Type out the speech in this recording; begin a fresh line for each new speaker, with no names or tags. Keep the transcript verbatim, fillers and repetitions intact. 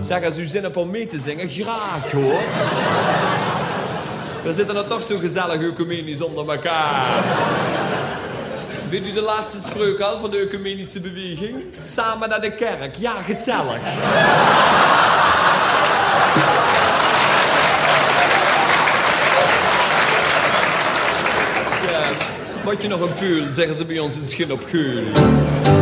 Zeg, als u zin hebt om mee te zingen, graag hoor. We zitten er toch zo gezellig ecumenisch onder elkaar. Weet u de laatste spreuk al van de ecumenische beweging? Samen naar de kerk, ja, gezellig. Ja, wat je nog een puul, zeggen ze bij ons in Schin op Geul.